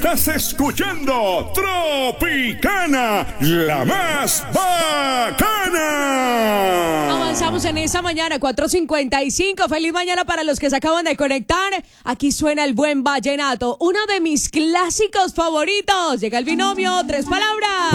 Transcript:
Estás escuchando Tropicana, la más bacana. Avanzamos en esta mañana, 4:55. Feliz mañana para los que se acaban de conectar. Aquí suena el buen vallenato, uno de mis clásicos favoritos. Llega el binomio, tres palabras.